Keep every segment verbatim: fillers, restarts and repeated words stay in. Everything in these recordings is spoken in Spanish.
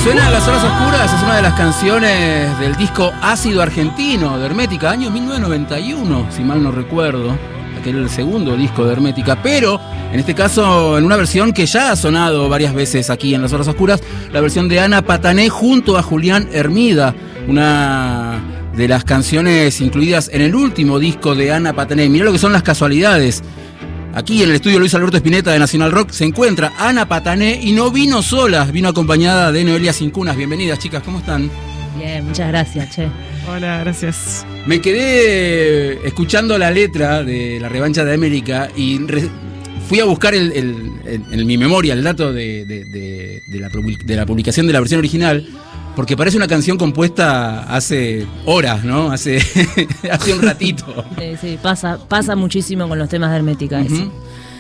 Suena Las Horas Oscuras, es una de las canciones del disco Ácido Argentino de Hermética, año mil novecientos noventa y uno, si mal no recuerdo, aquel era el segundo disco de Hermética, pero en este caso en una versión que ya ha sonado varias veces aquí en Las Horas Oscuras, la versión de Ana Patané junto a Julián Hermida, una de las canciones incluidas en el último disco de Ana Patané. Mirá lo que son las casualidades. Aquí en el estudio Luis Alberto Spinetta de Nacional Rock se encuentra Ana Patané y no vino sola, vino acompañada de Noelia Cincunas. Bienvenidas, chicas, ¿cómo están? Bien, muchas gracias, che. Hola, gracias. Me quedé escuchando la letra de La Revancha de América y re- fui a buscar el, el, el, en mi memoria el dato de, de, de, de, la, de la publicación de la versión original, porque parece una canción compuesta hace horas, ¿no? Hace, hace un ratito. Sí, sí, pasa, pasa muchísimo con los temas de Hermética, uh-huh. eso.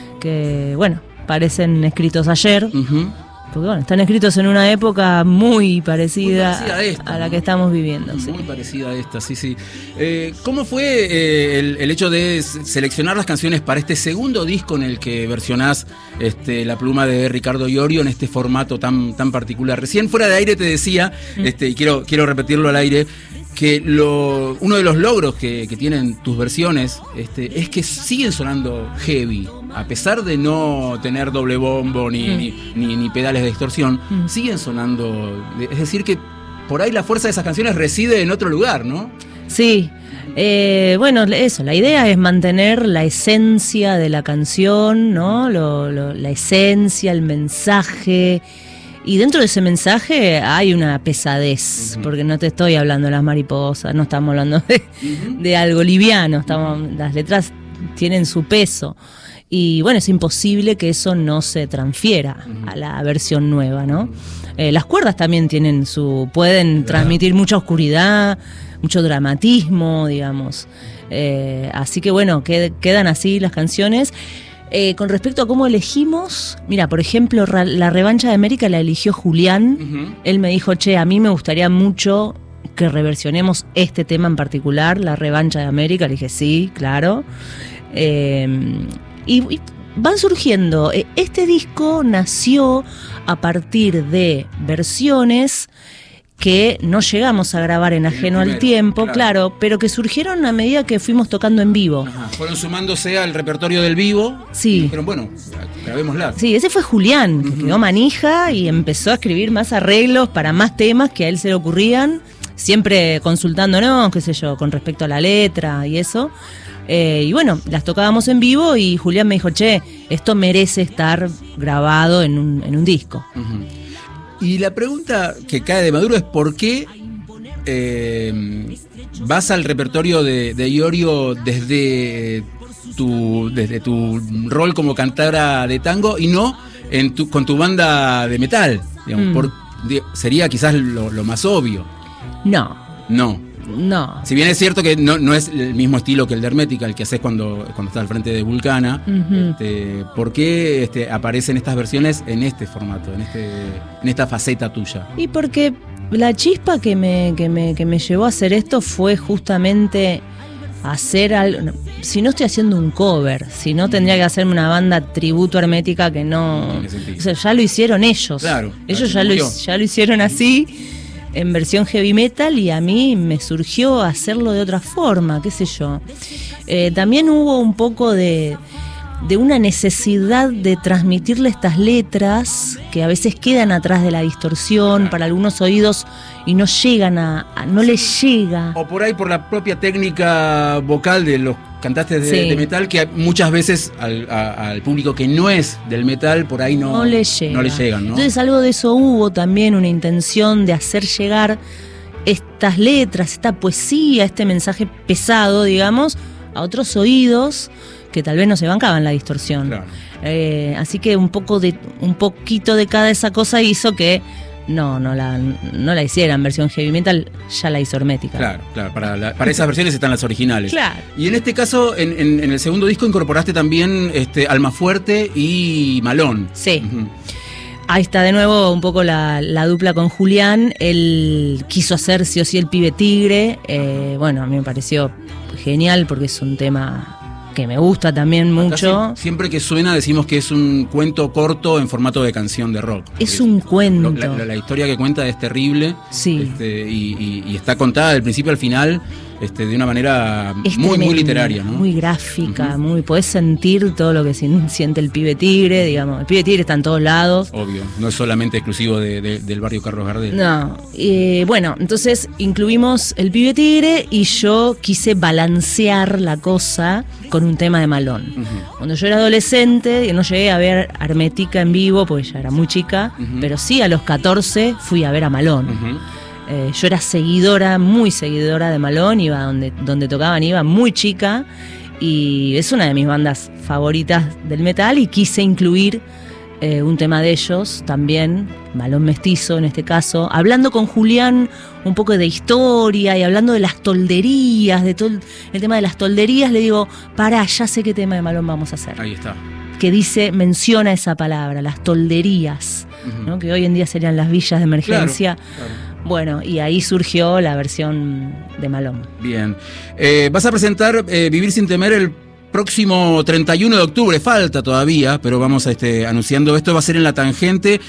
Que, bueno, parecen escritos ayer, uh-huh. porque, bueno, están escritos en una época muy parecida, muy parecida a, esta, a la ¿no? que estamos viviendo. Muy sí. parecida a esta, sí, sí. Eh, ¿Cómo fue eh, el, el hecho de seleccionar las canciones para este segundo disco en el que versionás este, La Pluma de Ricardo Iorio en este formato tan, tan particular? Recién fuera de aire te decía, mm. este, y quiero, quiero repetirlo al aire, que lo, uno de los logros que, que tienen tus versiones este, es que siguen sonando heavy. A pesar de no tener doble bombo ni, mm. ni, ni, ni pedales de distorsión, mm. siguen sonando. Es decir, que por ahí la fuerza de esas canciones reside en otro lugar, ¿no? Sí. Eh, bueno, eso, la idea es mantener la esencia de la canción, ¿no? Lo, lo, la esencia, el mensaje. Y dentro de ese mensaje hay una pesadez, uh-huh. porque no te estoy hablando de las mariposas, no estamos hablando de, uh-huh. de algo liviano, estamos, uh-huh. las letras tienen su peso. Y bueno, es imposible que eso no se transfiera uh-huh. a la versión nueva, ¿no? Uh-huh. Eh, las cuerdas también tienen su, pueden transmitir mucha oscuridad, mucho dramatismo, digamos. Eh, así que bueno, qued, quedan así las canciones. Eh, con respecto a cómo elegimos, mira, por ejemplo, ra- La Revancha de América la eligió Julián. Uh-huh. Él me dijo, che, a mí me gustaría mucho que reversionemos este tema en particular, La Revancha de América. Le dije, sí, claro. Eh, y, y van surgiendo. Este disco nació a partir de versiones que no llegamos a grabar en ajeno primero, al tiempo, claro. claro, pero que surgieron a medida que fuimos tocando en vivo. Ajá. Fueron sumándose al repertorio del vivo. Sí. Y dijeron, bueno, grabémosla. Sí, ese fue Julián, que uh-huh. quedó manija y empezó a escribir más arreglos para más temas que a él se le ocurrían, siempre consultándonos, qué sé yo, con respecto a la letra y eso. Eh, y bueno, las tocábamos en vivo y Julián me dijo, che, esto merece estar grabado en un, en un disco. Uh-huh. Y la pregunta que cae de maduro es ¿por qué eh, vas al repertorio de, de Iorio desde tu, desde tu rol como cantadora de tango y no en tu, con tu banda de metal? Digamos, mm. por, de, sería quizás lo, lo más obvio. No. No. No. Si bien es cierto que no, no es el mismo estilo que el de Hermética, el que haces cuando, cuando estás al frente de Vulcana, uh-huh. este, ¿por qué este, aparecen estas versiones en este formato, en, este, en esta faceta tuya? Y porque la chispa que me, que me, que me llevó a hacer esto fue justamente hacer algo. Si no estoy haciendo un cover, si no tendría que hacerme una banda tributo a Hermética que no. O sea, ya lo hicieron ellos. Claro. Ellos ya lo, ya lo hicieron así. En versión heavy metal y a mí me surgió hacerlo de otra forma, qué sé yo. Eh, también hubo un poco de, de una necesidad de transmitirle estas letras que a veces quedan atrás de la distorsión para algunos oídos y no llegan a, a no les llega. O por ahí por la propia técnica vocal de los cantantes de, sí. de metal que muchas veces al, a, al público que no es del metal por ahí no, no le llega. no le llegan, ¿no? Entonces algo de eso hubo también, una intención de hacer llegar estas letras, esta poesía, este mensaje pesado, digamos, a otros oídos que tal vez no se bancaban la distorsión. Claro. Eh, así que un poco de un poquito de cada esa cosa hizo que no, no la, no la hicieran versión heavy metal, ya la hizo Hermética. Claro, claro, para, la, para esas versiones están las originales. Claro. Y en este caso, en, en, en el segundo disco incorporaste también este, Almafuerte y Malón. Sí. Uh-huh. Ahí está de nuevo un poco la, la dupla con Julián. Él quiso hacer sí o sí el Pibe Tigre. Eh, bueno, a mí me pareció genial porque es un tema que me gusta también mucho. Acá siempre que suena decimos que es un cuento corto en formato de canción de rock. Es un cuento. La, la, la historia que cuenta es terrible. Sí. Este, y, y, y está contada del principio al final. Este, de una manera es muy, tremendo, muy literaria, ¿no? Muy gráfica, uh-huh. muy podés sentir todo lo que siente el pibe tigre, digamos. El pibe tigre está en todos lados. Obvio, no es solamente exclusivo de, de, del barrio Carlos Gardel. No, eh, bueno, entonces incluimos el pibe tigre y yo quise balancear la cosa con un tema de Malón. Uh-huh. Cuando yo era adolescente, no llegué a ver Hermética en vivo, porque ya era muy chica, uh-huh. pero sí a los catorce fui a ver a Malón. Uh-huh. Eh, yo era seguidora, muy seguidora de Malón, iba donde, donde tocaban, iba muy chica y es una de mis bandas favoritas del metal y quise incluir eh, un tema de ellos también, Malón Mestizo en este caso, hablando con Julián un poco de historia y hablando de las tolderías, de todo el, el tema de las tolderías, le digo, pará, ya sé qué tema de Malón vamos a hacer. Ahí está. Que dice, menciona esa palabra, las tolderías, uh-huh. ¿no? Que hoy en día serían las villas de emergencia. Claro, claro. Bueno, y ahí surgió la versión de Malón. Bien. Eh, vas a presentar eh, Vivir sin temer el próximo treinta y uno de octubre, falta todavía, pero vamos a este, anunciando esto, va a ser en La Tangente,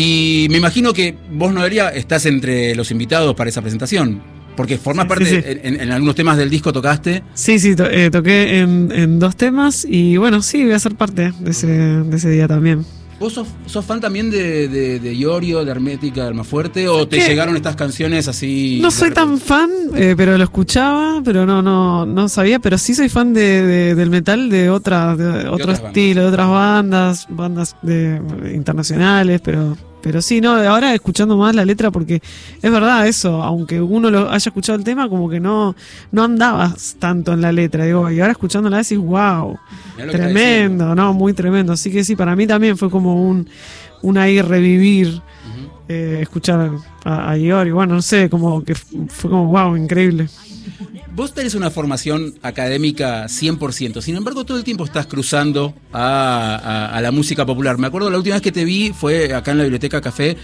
y me imagino que vos, Noelia, estás entre los invitados para esa presentación. Porque formas sí, parte, sí, sí. En, en algunos temas del disco tocaste. Sí, sí, to, eh, toqué en, en dos temas y bueno, sí, voy a ser parte de ese, de ese día también. ¿Vos sos, sos fan también de, de, de Iorio, de Hermética, de Almafuerte? ¿O te llegaron estas canciones así? No soy tan fan, eh, pero lo escuchaba, pero no no no sabía. Pero sí soy fan de, de, del metal de, otra, de, de otro estilo, bandas. de otras bandas, bandas de, internacionales, pero... Pero sí, no, ahora escuchando más la letra, porque es verdad eso, aunque uno lo haya escuchado el tema, como que no, no andabas tanto en la letra, digo, y ahora escuchándola decís, wow, tremendo, no, muy tremendo. Así que sí, para mí también fue como un, un ahí revivir, uh-huh. eh, escuchar a, a Iorio, bueno, no sé, como que fue como wow, increíble. Vos tenés una formación académica cien por ciento, sin embargo todo el tiempo estás cruzando a, a, a la música popular. Me acuerdo la última vez que te vi fue acá en la Biblioteca Café,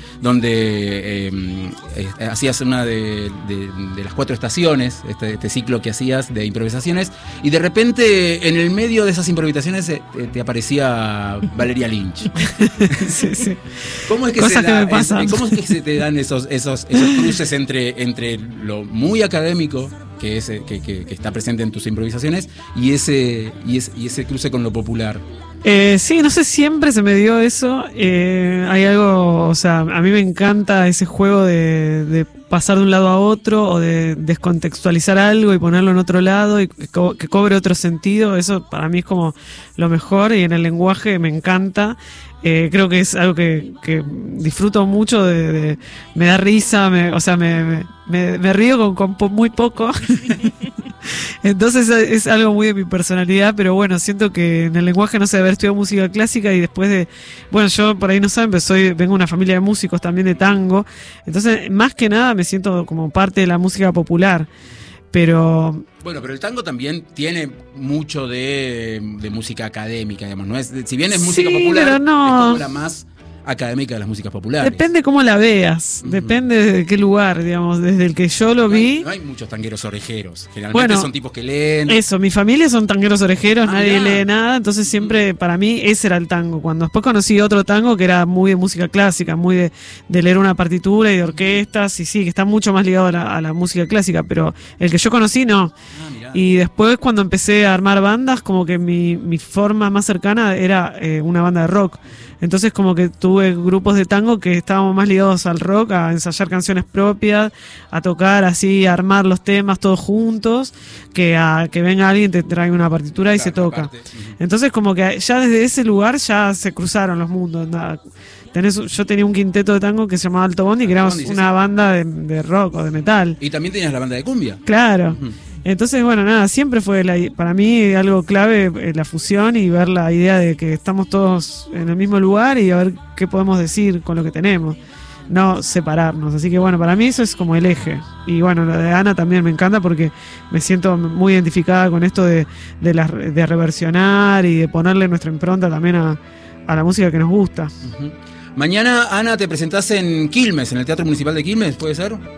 donde eh, eh, hacías una de, de, de las cuatro estaciones, este, este ciclo que hacías de improvisaciones, y de repente en el medio de esas improvisaciones eh, te aparecía Valeria Lynch. Sí, sí. ¿Cómo es que, Cosas se, que da, me pasan. Es, ¿cómo es que se te dan esos, esos, esos cruces entre, entre lo muy académico que, es, que, que, que está presente en tus improvisaciones y ese, y, ese, y ese cruce con lo popular? Eh, sí, no sé, siempre se me dio eso. Eh, hay algo, o sea, a mí me encanta ese juego de, de pasar de un lado a otro o de descontextualizar algo y ponerlo en otro lado y que, co- que cobre otro sentido. Eso para mí es como lo mejor y en el lenguaje me encanta. Eh, creo que es algo que, que disfruto mucho, de, de, me da risa, me, o sea, me, me, me, me río con, con po- muy poco. Entonces es algo muy de mi personalidad, pero bueno, siento que en el lenguaje, no sé, de haber estudiado música clásica y después de, bueno, yo por ahí no saben, pero soy, vengo de una familia de músicos también de tango, entonces más que nada me siento como parte de la música popular. Pero bueno, pero el tango también tiene mucho de, de música académica, digamos, no es, si bien es música sí, popular, pero no. es como la más académica de las músicas populares. Depende cómo la veas, uh-huh. Depende de qué lugar, digamos, desde el que yo lo no hay, vi. No hay muchos tangueros orejeros, generalmente bueno, son tipos que leen. Eso, mi familia son tangueros orejeros, ah, nadie mirá. lee nada, entonces siempre para mí ese era el tango. Cuando después conocí otro tango que era muy de música clásica, muy de, de leer una partitura y de orquestas, y sí, que está mucho más ligado a la, a la música clásica, pero el que yo conocí no. Ah, y después cuando empecé a armar bandas, como que mi, mi forma más cercana era eh, una banda de rock. Entonces como que tuve grupos de tango que estábamos más ligados al rock, a ensayar canciones propias, a tocar así, a armar los temas todos juntos, que a que venga alguien, te trae una partitura y claro, se toca. Parte, uh-huh. Entonces como que ya desde ese lugar ya se cruzaron los mundos. Nada. Tenés, yo tenía un quinteto de tango que se llamaba Alto Bondi, que éramos Bondi, sí, una sí. banda de, de rock o de metal. Y también tenías la banda de cumbia. Claro. Uh-huh. Entonces, bueno, nada, siempre fue la, para mí algo clave eh, la fusión y ver la idea de que estamos todos en el mismo lugar y a ver qué podemos decir con lo que tenemos, no separarnos. Así que bueno, para mí eso es como el eje. Y bueno, lo de Ana también me encanta porque me siento muy identificada con esto de, de, la, de reversionar y de ponerle nuestra impronta también a, a la música que nos gusta. Uh-huh. Mañana, Ana, te presentás en Quilmes, en el Teatro Municipal de Quilmes, ¿puede ser?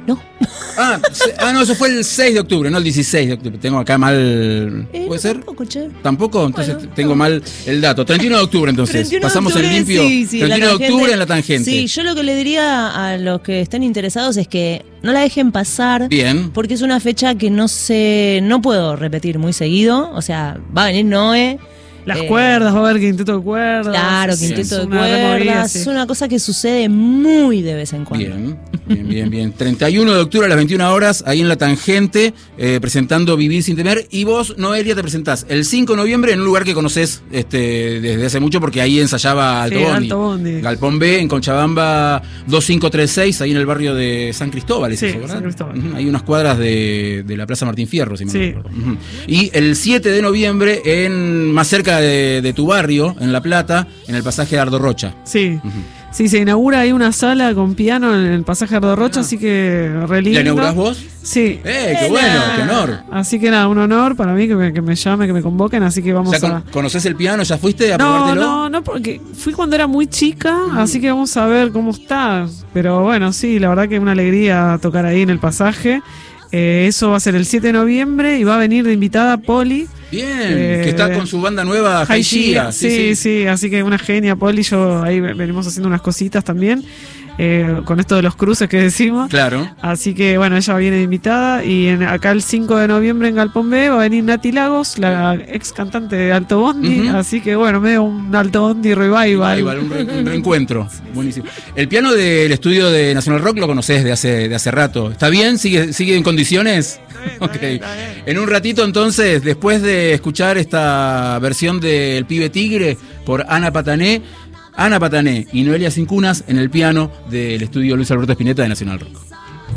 No. Ah, se, ah, no, eso fue el seis de octubre, no el dieciséis de octubre. Tengo acá mal. Eh, ¿Puede no, ser? Tampoco, che. ¿Tampoco? Entonces Bueno, tengo no. mal el dato. treinta y uno de octubre, entonces. treinta y uno de Pasamos octubre, el limpio. sí, sí, treinta y uno de octubre en la tangente. Sí, yo lo que le diría a los que estén interesados es que no la dejen pasar. Bien. Porque es una fecha que no sé, no puedo repetir muy seguido. O sea, va a venir Noé. Las eh, cuerdas, va a haber quinteto de cuerdas. Claro, Sí, quinteto es de una removida, cuerdas. sí. Es una cosa que sucede muy de vez en cuando. Bien, bien, bien, bien. treinta y uno de octubre a las veintiuna horas, ahí en la tangente, eh, presentando Vivir sin temer. Y vos, Noelia, te presentás el cinco de noviembre en un lugar que conocés este, desde hace mucho, porque ahí ensayaba Alto Sí, Bondi. Alto Bondi. Galpón B, en Cochabamba dos cinco tres seis, ahí en el barrio de San Cristóbal, ¿es Sí, eso, verdad? San Cristóbal. Ujú, hay unas cuadras de, de la Plaza Martín Fierro, si me Sí. recuerdo. Ujú. Y el siete de noviembre, en más cerca de, de tu barrio, en La Plata, en el pasaje de Ardo Rocha. Sí. Ujú. Sí, se inaugura ahí una sala con piano en el pasaje Ardo Rocha, Ah. así que re lindo. ¿La inaugurás vos? Sí. ¡Eh, qué bueno! ¡Qué honor! Así que nada, un honor para mí que me, que me llame, que me convoquen, así que vamos ¿Ya con- a... conocés el piano? ¿Ya fuiste a No, probártelo? no, no, porque fui cuando era muy chica, así que vamos a ver cómo está. Pero bueno, sí, la verdad que es una alegría tocar ahí en el pasaje. Eh, eso va a ser el siete de noviembre y va a venir de invitada Poli. Bien, Eh, que está con su banda nueva, High Haigia. Gia, sí, sí, así que una genia Poli. Yo ahí venimos haciendo unas cositas también, eh, con esto de los cruces que decimos. Claro. Así que bueno, ella viene de invitada y en, acá el cinco de noviembre en Galpón B va a venir Nati Lagos, la ex cantante de Alto Bondi, Ujú. así que bueno, medio un Alto Bondi revival. Ahí va, un, re- un reencuentro. Buenísimo. El piano del estudio de National Rock lo conocés de hace, de hace rato. ¿Está bien? ¿Sigue, sigue en condiciones? Ok. En un ratito entonces, después de escuchar esta versión del Pibe Tigre por Ana Patané, Ana Patané y Noelia Cincunas en el piano del estudio Luis Alberto Spinetta de National Rock.